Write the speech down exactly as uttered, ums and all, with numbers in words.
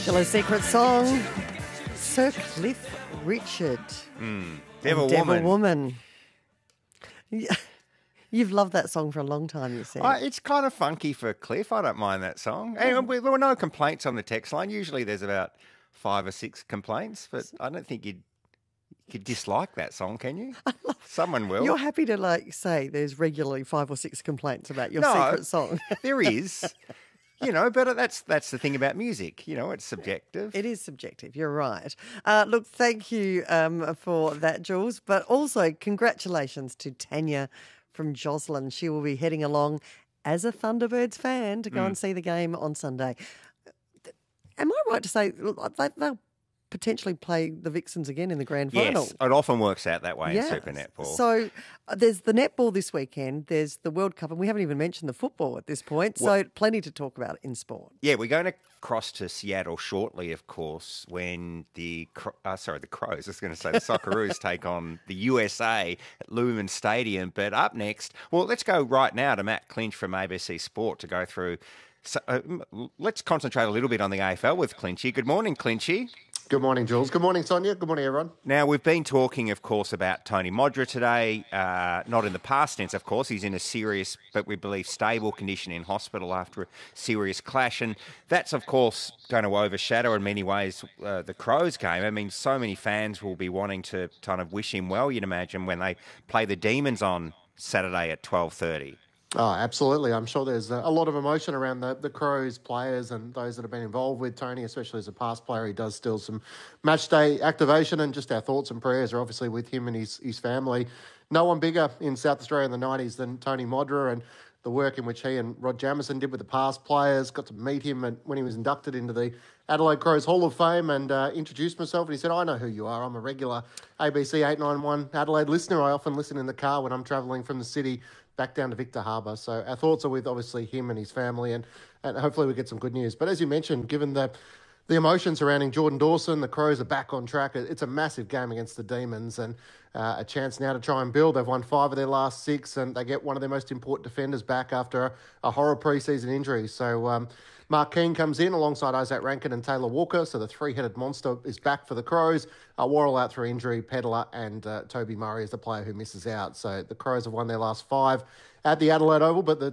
Shillow's secret song, Sir Cliff Richard. Mm. Devil Devil Woman. Woman. Yeah. You've loved that song for a long time, you said. Uh, it's kind of funky for Cliff. I don't mind that song. And we- there were no complaints on the text line. Usually there's about five or six complaints, but I don't think you'd, you could dislike that song, can you? Someone will. You're happy to like say there's regularly five or six complaints about your No, secret song. There is. You know, but that's that's the thing about music. You know, it's subjective. It is subjective. You're right. Uh, look, thank you um, for that, Jules. But also, congratulations to Tanya from Joslin. She will be heading along as a Thunderbirds fan to go Mm. and see the game on Sunday. Am I right to say they, they'll potentially play the Vixens again in the grand final? Yes, it often works out that way in Super Netball. So uh, there's the netball this weekend, there's the World Cup, and we haven't even mentioned the football at this point, so Well- plenty to talk about in sport. Yeah, we're going to cross to Seattle shortly, of course, when the Cro- uh, sorry the Crows. I was going to say the Socceroos take on the U S A at Lumen Stadium. But up next, well, let's go right now to Matt Clinch from A B C Sport to go through. So, uh, m- let's concentrate a little bit on the A F L with Clinchy. Good morning, Clinchy. Good morning, Jules. Good morning, Sonia. Good morning, everyone. Now, we've been talking, of course, about Tony Modra today. Uh, not in the past tense, of course. He's in a serious, but we believe stable condition in hospital after a serious clash. And that's, of course, going to overshadow in many ways uh, the Crows game. I mean, so many fans will be wanting to kind of wish him well, you'd imagine, when they play the Demons on Saturday at twelve thirty. Oh, absolutely. I'm sure there's a lot of emotion around the, the Crows players and those that have been involved with Tony, especially as a past player. He does still some match day activation, and just our thoughts and prayers are obviously with him and his, his family. No one bigger in South Australia in the nineties than Tony Modra, and the work in which he and Rod Jamieson did with the past players. Got to meet him and when he was inducted into the Adelaide Crows Hall of Fame and uh, introduced myself. And he said, I know who you are. I'm a regular A B C eight ninety-one Adelaide listener. I often listen in the car when I'm travelling from the city back down to Victor Harbour. So our thoughts are with, obviously, him and his family, and, and hopefully we get some good news. But as you mentioned, given the the emotion surrounding Jordan Dawson, the Crows are back on track. It's a massive game against the Demons, and uh, a chance now to try and build. They've won five of their last six, and they get one of their most important defenders back after a, a horror pre-season injury. So um, Mark Keane comes in alongside Isaac Rankin and Taylor Walker. So the three-headed monster is back for the Crows. Uh, Worrell out through injury, Pedler and uh, Toby Murray is the player who misses out. So the Crows have won their last five at the Adelaide Oval, but the